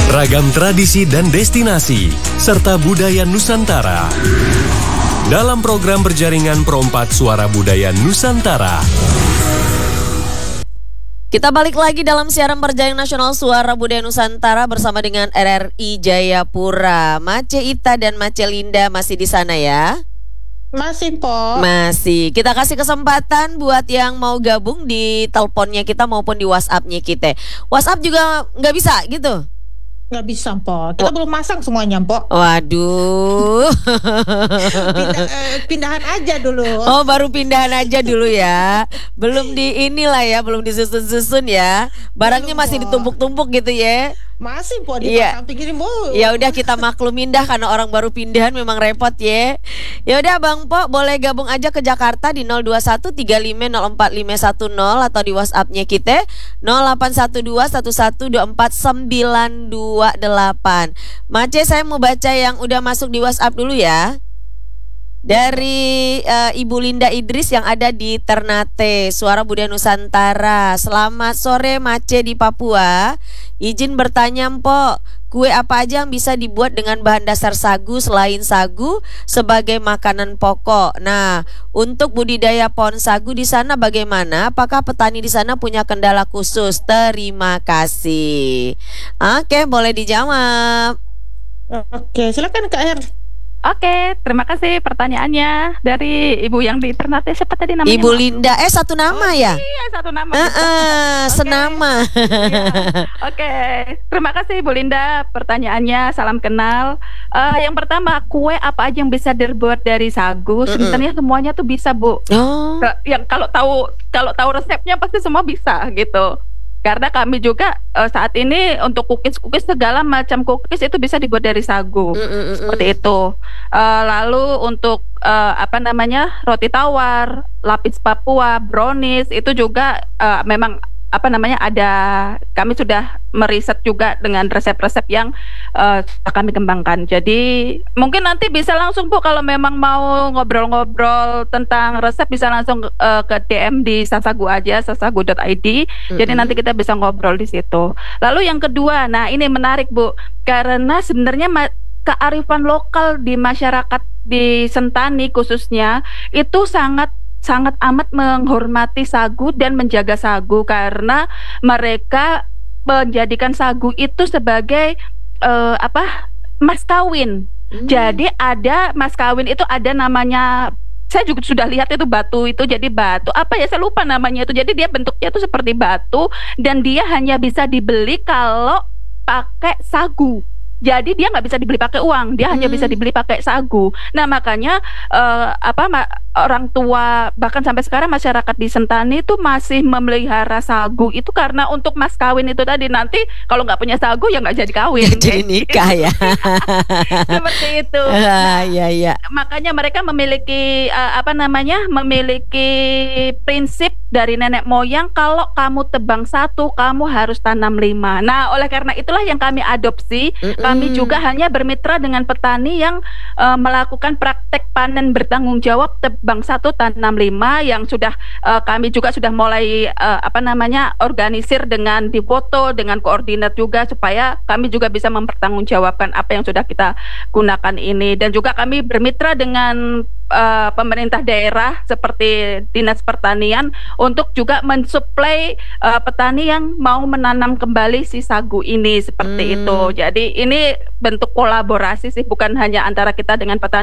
Ragam tradisi dan destinasi, serta budaya Nusantara. Dalam program berjaringan Perompak Suara Budaya Nusantara. Kita balik lagi dalam siaran berjaringan nasional Suara Budaya Nusantara bersama dengan RRI Jayapura. Mace Ita dan Mace Linda masih di sana ya? Masih, Po. Masih. Kita kasih kesempatan buat yang mau gabung di teleponnya kita maupun di WhatsApp-nya kita. WhatsApp juga nggak bisa gitu? Nggak bisa, Po. Kita belum masang semuanya, Po. Waduh. Pindahan aja dulu. Oh, baru pindahan aja dulu ya. Belum di inilah ya, belum disusun-susun ya. Barangnya Belum, masih Po. ditumpuk-tumpuk gitu ya. Masih, Po, di Iya. samping ini, Bu. Ya udah kita maklumin dah karena orang baru pindahan memang repot ya. Ya udah Bang Po, boleh gabung aja ke Jakarta di 02135045510 atau di WhatsApp-nya kita 081211249228. Mace, saya mau baca yang udah masuk di WhatsApp dulu ya. Dari Ibu Linda Idris yang ada di Ternate, Suara Budaya Nusantara. Selamat sore Mace di Papua. Izin bertanya Mpok, kue apa aja yang bisa dibuat dengan bahan dasar sagu selain sagu sebagai makanan pokok? Nah, untuk budidaya pohon sagu di sana bagaimana? Apakah petani di sana punya kendala khusus? Terima kasih. Oke, boleh dijawab. Oke, silakan Kak Her. Oke, terima kasih pertanyaannya dari Ibu yang di Ternate. Siapa tadi namanya? Ibu Linda, satu nama ya? Iya, satu nama. Senama. Iya. Oke, terima kasih Ibu Linda pertanyaannya. Salam kenal. Yang pertama, kue apa aja yang bisa dibuat dari sagu? Sebenarnya semuanya tuh bisa, Bu. Oh. Yang kalau tahu resepnya pasti semua bisa gitu. Karena kami juga saat ini untuk cookies segala macam cookies itu bisa dibuat dari sagu, seperti itu. Lalu untuk roti tawar, lapis Papua, brownies itu juga memang kami sudah meriset juga dengan resep-resep yang kami kembangkan. Jadi mungkin nanti bisa langsung Bu, kalau memang mau ngobrol-ngobrol tentang resep bisa langsung ke DM di sasagu aja, sasagu.id. Jadi nanti kita bisa ngobrol di situ. Lalu yang kedua, nah ini menarik Bu, karena sebenarnya kearifan lokal di masyarakat di Sentani khususnya itu sangat amat menghormati sagu dan menjaga sagu, karena mereka menjadikan sagu itu sebagai mas kawin. Jadi ada mas kawin itu ada namanya, saya juga sudah lihat itu batu itu, jadi batu apa ya saya lupa namanya itu. Jadi dia bentuknya itu seperti batu dan dia hanya bisa dibeli kalau pakai sagu. Jadi dia nggak bisa dibeli pakai uang, dia hanya bisa dibeli pakai sagu. Nah makanya orang tua bahkan sampai sekarang masyarakat di Sentani itu masih memelihara sagu itu karena untuk mas kawin itu tadi. Nanti kalau nggak punya sagu ya nggak jadi kawin, jadi nikah ya. Seperti itu. Iya. Makanya mereka memiliki memiliki prinsip dari nenek moyang, kalau kamu tebang satu kamu harus tanam 5. Nah oleh karena itulah yang kami adopsi. Kami juga hanya bermitra dengan petani yang melakukan praktek panen bertanggung jawab, tebang 1 tanam 5, yang sudah kami juga sudah mulai organisir dengan difoto, dengan koordinat juga, supaya kami juga bisa mempertanggungjawabkan apa yang sudah kita gunakan ini. Dan juga kami bermitra dengan pemerintah daerah seperti Dinas Pertanian untuk juga mensuplai petani yang mau menanam kembali si sagu ini, seperti itu. Jadi ini bentuk kolaborasi sih, bukan hanya antara kita dengan petani